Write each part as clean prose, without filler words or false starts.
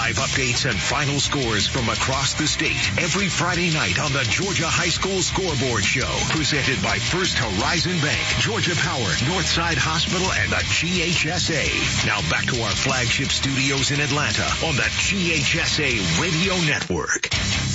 Live updates and final scores from across the state every Friday night on the Georgia High School Scoreboard Show, presented by First Horizon Bank, Georgia Power, Northside Hospital, and the GHSA. Now back to our flagship studios in Atlanta on the GHSA Radio Network.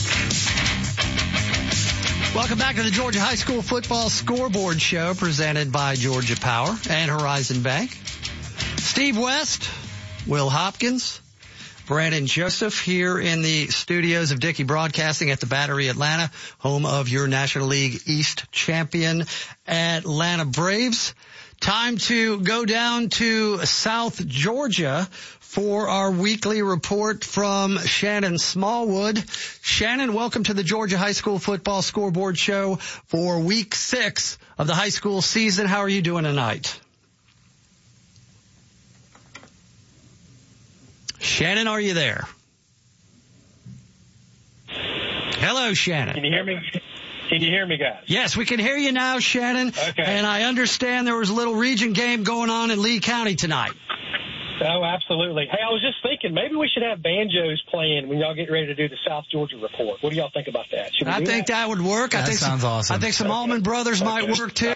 Welcome back to the Georgia High School Football Scoreboard Show, presented by Georgia Power and Horizon Bank. Steve West, Will Hopkins, Brandon Joseph here in the studios of Dickey Broadcasting at the Battery Atlanta, home of your National League East champion Atlanta Braves. Time to go down to South Georgia for our weekly report from Shannon Smallwood. Shannon, welcome to the Georgia High School Football Scoreboard Show for week 6 of the high school season. How are you doing tonight? Shannon, are you there? Hello, Shannon. Can you hear me? Can you hear me, guys? Yes, we can hear you now, Shannon. Okay. And I understand there was a little region game going on in Lee County tonight. Oh, absolutely. Hey, I was just thinking maybe we should have banjos playing when y'all get ready to do the South Georgia report. What do y'all think about that? I think that would work. That sounds awesome. I think some Allman Brothers might work too.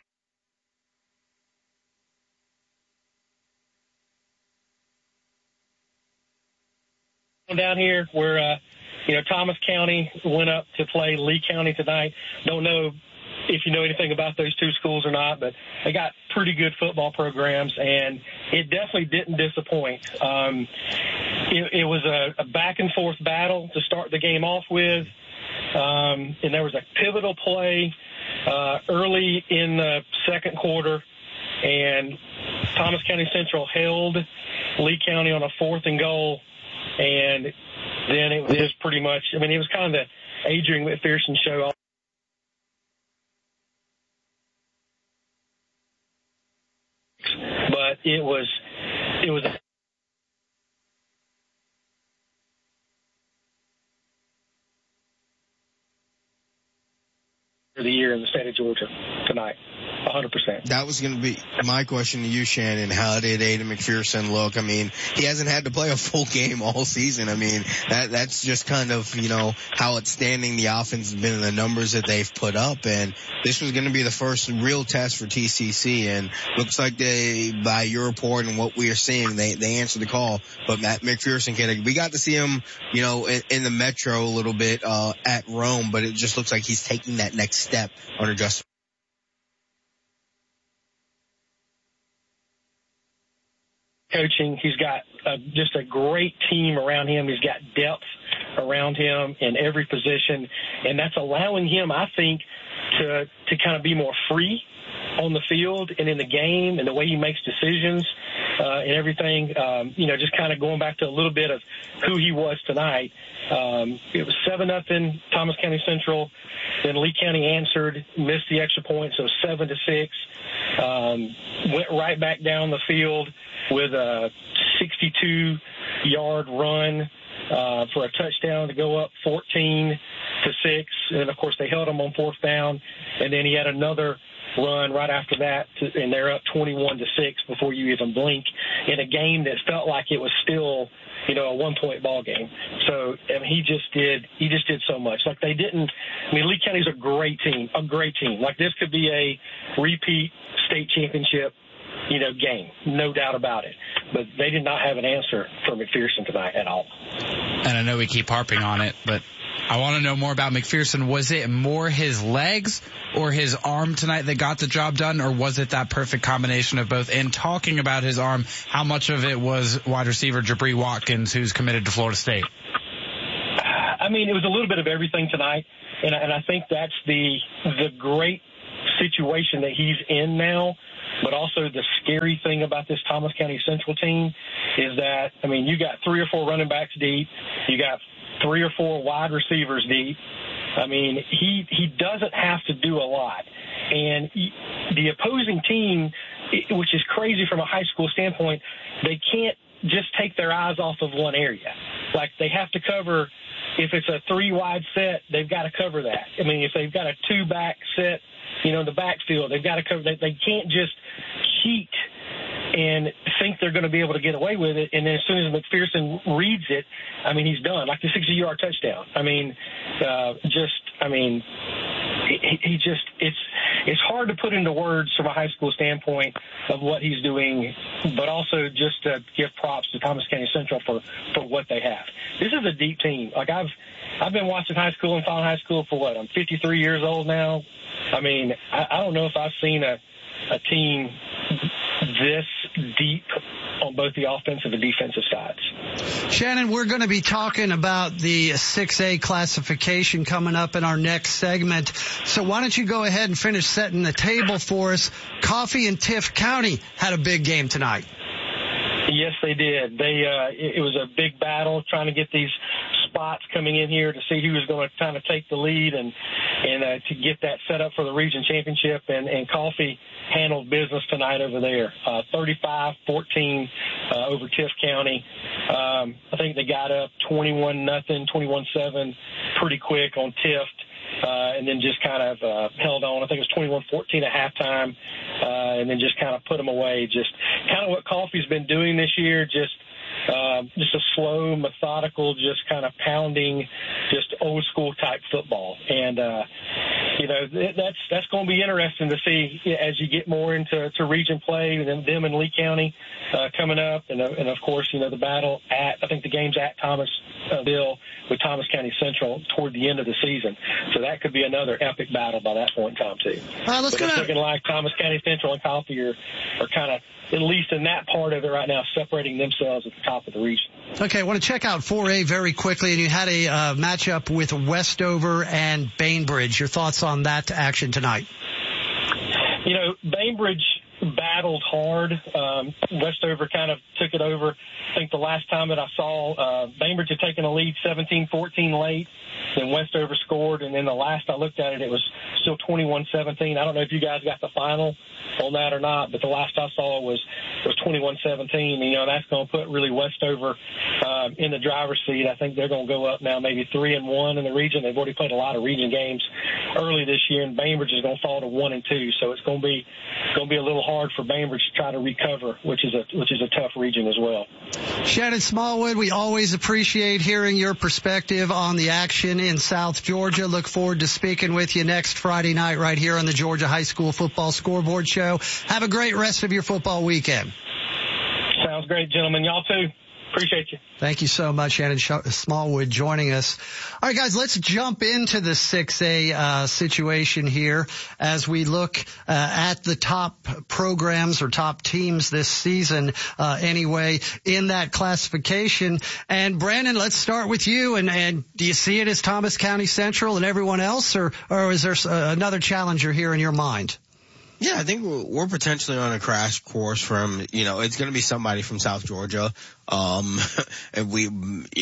Down here where, Thomas County went up to play Lee County tonight. Don't know if you know anything about those two schools or not, but they got pretty good football programs, and it definitely didn't disappoint. It was a back-and-forth battle to start the game off with, and there was a pivotal play early in the second quarter, and Thomas County Central held Lee County on a 4th and goal, and then it was just pretty much, it was kind of the Adrian McPherson show. But it was the year in the state of Georgia tonight. 100%. That was going to be my question to you, Shannon. How did Aiden McPherson look? He hasn't had to play a full game all season. That's just kind of, how outstanding the offense has been and the numbers that they've put up. And this was going to be the first real test for TCC. And looks like by your report and what we are seeing, they answered the call. But Matt McPherson, we got to see him, in the Metro a little bit, at Rome, but it just looks like he's taking that next step under Justin. Coaching. He's got just a great team around him. He's got depth around him in every position, and that's allowing him, I think, to kind of be more free on the field and in the game and the way he makes decisions and everything. Just kind of going back to a little bit of who he was tonight. It was 7-0 Thomas County Central. Then Lee County answered, missed the extra point, so 7-6. Went right back down the field with a 62-yard run for a touchdown to go up 14-6. And, of course, they held him on 4th down. And then he had another run right after that, and they're up 21-6 before you even blink in a game that felt like it was still, a 1-point ball game. So he just did so much. Like they didn't. Lee County's a great team. Like this could be a repeat state championship, game, no doubt about it. But they did not have an answer for McPherson tonight at all. And I know we keep harping on it, but I want to know more about McPherson. Was it more his legs or his arm tonight that got the job done, or was it that perfect combination of both? And talking about his arm, how much of it was wide receiver Jabri Watkins, who's committed to Florida State? It was a little bit of everything tonight, and I think that's the great situation that he's in now. But also the scary thing about this Thomas County Central team is that, you got 3 or 4 running backs deep. You got 3 or 4 wide receivers deep. He doesn't have to do a lot. And the opposing team, which is crazy from a high school standpoint, they can't just take their eyes off of one area. Like they have to cover, if it's a 3-wide set, they've got to cover that. If they've got a 2-back set, in the backfield, they've got to cover that. They can't just cheat and think they're going to be able to get away with it. And then as soon as McPherson reads it, I mean, he's done. Like the 60-yard touchdown. I mean, it's hard to put into words from a high school standpoint of what he's doing, but also just to give props to Thomas County Central for what they have. This is a deep team. Like I've been watching high school and following high school for what? I'm 53 years old now. I mean, I don't know if I've seen a team this deep on both the offensive and defensive sides. Shannon, we're going to be talking about the 6A classification coming up in our next segment. So why don't you go ahead and finish setting the table for us? Coffee and Tift County had a big game tonight. Yes, they did. It was a big battle trying to get these spots coming in here to see who was going to kind of take the lead and to get that set up for the region championship. And Coffee handled business tonight over there, 35-14 over Tift County. I think they got up 21-0, 21-7 pretty quick on Tift. And then just kind of held on. I think it was 21-14 at halftime, and then just kind of put them away. Just kind of what Coffee's been doing this year, just a slow, methodical, just kind of pounding, just old school type football. And that's going to be interesting to see as you get more into region play, and them in Lee County coming up, and of course the battle I think the game's at Thomasville with Thomas County Central toward the end of the season. So that could be another epic battle by that point in time too. It's looking like Thomas County Central and Coffee are kind of, at least in that part of it right now, separating themselves at the top of the region. Okay, I want to check out 4A very quickly. And you had a matchup with Westover and Bainbridge. Your thoughts on that action tonight? Bainbridge battled hard. Westover kind of took it over. I think the last time that I saw, Bainbridge had taken a lead 17-14 late. Then Westover scored, and then the last I looked at it, it was still 21-17. I don't know if you guys got the final on that or not, but the last I saw was 21-17. That's going to put really Westover in the driver's seat. I think they're going to go up now maybe 3-1 in the region. They've already played a lot of region games early this year, and Bainbridge is going to fall to 1-2. So it's going to be a little hard for Bainbridge to try to recover, which is a tough region as well. Shannon Smallwood, we always appreciate hearing your perspective on the action in South Georgia. Look forward to speaking with you next Friday night right here on the Georgia High School Football Scoreboard Show. Have a great rest of your football weekend. Sounds great, gentlemen. Y'all too. Appreciate you. Thank you so much, Shannon Smallwood, joining us. All right, guys, let's jump into the 6A situation here as we look at the top programs or top teams this season anyway in that classification. And Brandon, let's start with you. And do you see it as Thomas County Central and everyone else, or is there another challenger here in your mind? Yeah, I think we're potentially on a crash course from, it's going to be somebody from South Georgia. And we,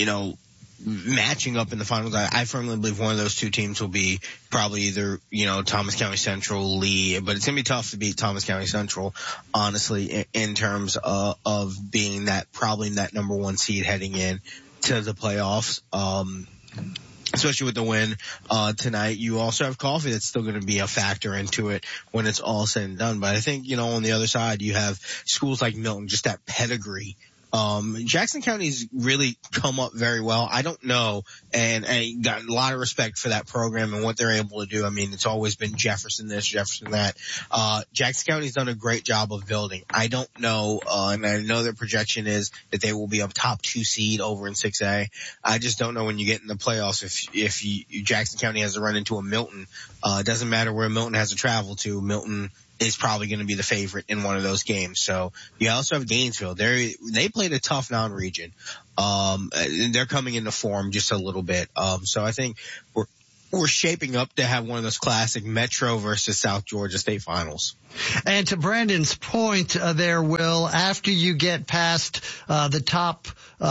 matching up in the finals. I firmly believe one of those two teams will be probably either, Thomas County Central, Lee, but it's going to be tough to beat Thomas County Central, honestly, in terms of being probably that number one seed heading in to the playoffs. Especially with the win tonight. You also have Coffee that's still going to be a factor into it when it's all said and done. But I think, on the other side, you have schools like Milton, just that pedigree. Jackson County's really come up very well. I don't know, and I got a lot of respect for that program and what they're able to do. I mean, it's always been Jefferson this, Jefferson that. Jackson County's done a great job of building. I don't know, and I know their projection is that they will be a top 2 seed over in 6A. I just don't know when you get in the playoffs if Jackson County has to run into a Milton. It doesn't matter where Milton has to travel to. Milton is probably going to be the favorite in one of those games. So you also have Gainesville. They played a tough non-region. And they're coming into form just a little bit. So I think we're shaping up to have one of those classic Metro versus South Georgia State finals. And to Brandon's point there, Will, after you get past the top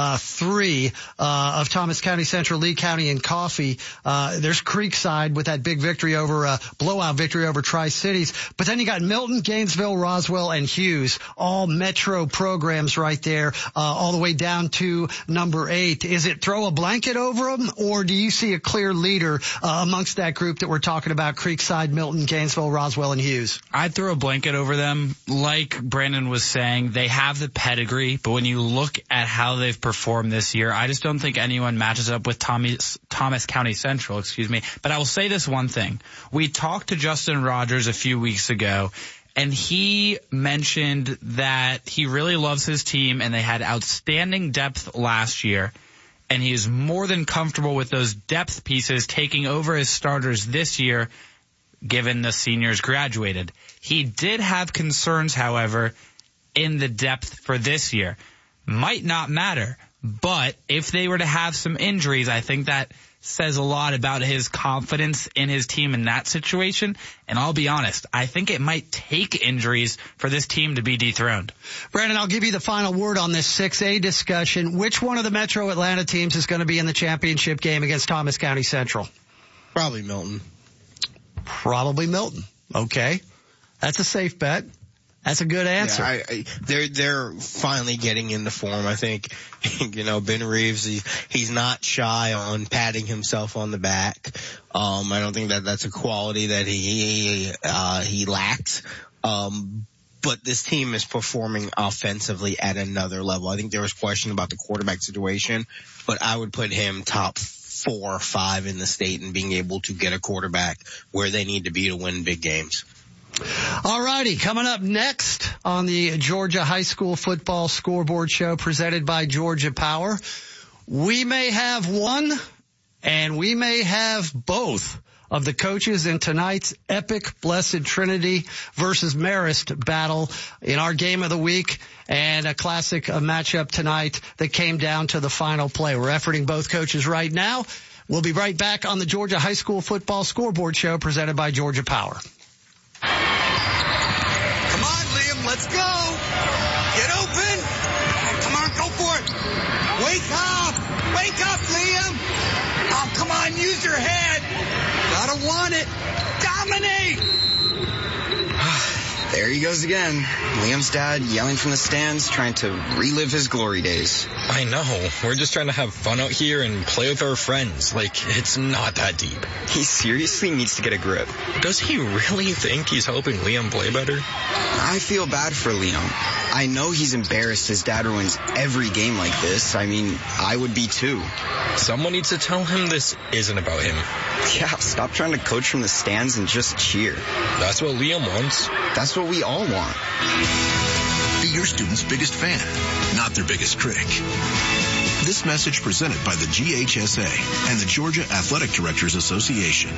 3 of Thomas County Central, Lee County, and Coffee, there's Creekside with that big victory blowout victory over Tri-Cities. But then you got Milton, Gainesville, Roswell, and Hughes, all Metro programs right there, all the way down to number 8. Is it throw a blanket over them, or do you see a clear leader amongst that group that we're talking about, Creekside, Milton, Gainesville, Roswell, and Hughes? I'd throw a blanket over them. Like Brandon was saying, they have the pedigree, but when you look at how they've performed this year, I just don't think anyone matches up with Thomas County Central, But I will say this one thing. We talked to Justin Rogers a few weeks ago, and he mentioned that he really loves his team and they had outstanding depth last year. And he is more than comfortable with those depth pieces taking over as starters this year, given the seniors graduated. He did have concerns, however, in the depth for this year. Might not matter, but if they were to have some injuries, I think that says a lot about his confidence in his team in that situation. And I'll be honest, I think it might take injuries for this team to be dethroned. Brandon, I'll give you the final word on this 6A discussion. Which one of the Metro Atlanta teams is going to be in the championship game against Thomas County Central? Probably Milton. Probably Milton. Okay. That's a safe bet. That's a good answer. Yeah, they're finally getting into form. I think, Ben Reeves, he's not shy on patting himself on the back. I don't think that's a quality that he lacks. But this team is performing offensively at another level. I think there was question about the quarterback situation, but I would put him top 4 or 5 in the state and being able to get a quarterback where they need to be to win big games. All righty, coming up next on the Georgia High School Football Scoreboard Show presented by Georgia Power, we may have one and we may have both of the coaches in tonight's epic Blessed Trinity versus Marist battle in our game of the week, and a classic matchup tonight that came down to the final play. We're efforting both coaches right now. We'll be right back on the Georgia High School Football Scoreboard Show presented by Georgia Power. Come on, Liam, let's go. Get open. Come on, go for it. Wake up, Liam. Oh, come on, use your head. Gotta want it. Dominate. There he goes again. Liam's dad yelling from the stands, trying to relive his glory days. I know. We're just trying to have fun out here and play with our friends. It's not that deep. He seriously needs to get a grip. Does he really think he's helping Liam play better? I feel bad for Liam. I know he's embarrassed his dad ruins every game like this. I would be too. Someone needs to tell him this isn't about him. Yeah, stop trying to coach from the stands and just cheer. That's what Liam wants. That's what we all want. Be your student's biggest fan, not their biggest critic. This message presented by the GHSA and the Georgia Athletic Directors Association.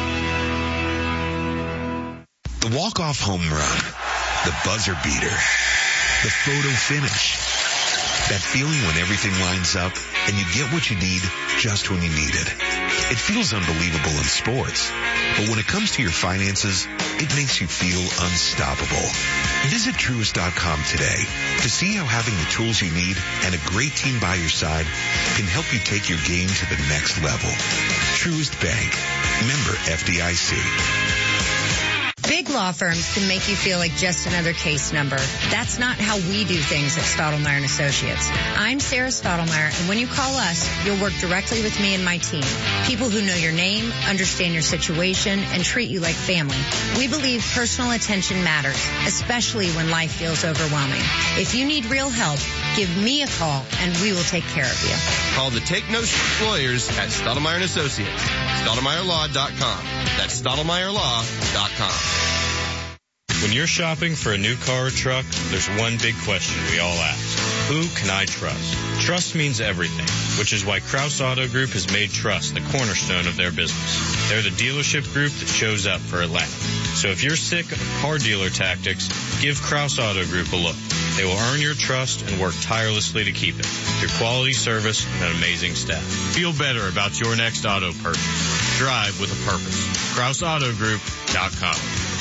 The walk-off home run, the buzzer beater, the photo finish. That feeling when everything lines up and you get what you need just when you need it. It feels unbelievable in sports, but when it comes to your finances, it makes you feel unstoppable. Visit Truist.com today to see how having the tools you need and a great team by your side can help you take your game to the next level. Truist Bank. Member FDIC. Big law firms can make you feel like just another case number. That's not how we do things at Stottlemyre & Associates. I'm Sarah Stottlemyre, and when you call us, you'll work directly with me and my team. People who know your name, understand your situation, and treat you like family. We believe personal attention matters, especially when life feels overwhelming. If you need real help, give me a call, and we will take care of you. Call the Take No Lawyers at Stottlemyre & Associates. StottlemyreLaw.com. That's StottlemyreLaw.com. When you're shopping for a new car or truck, there's one big question we all ask. Who can I trust? Trust means everything, which is why Kraus Auto Group has made trust the cornerstone of their business. They're the dealership group that shows up for Atlanta. So if you're sick of car dealer tactics, give Kraus Auto Group a look. They will earn your trust and work tirelessly to keep it through quality service and an amazing staff. Feel better about your next auto purchase. Drive with a purpose. KrausAutoGroup.com.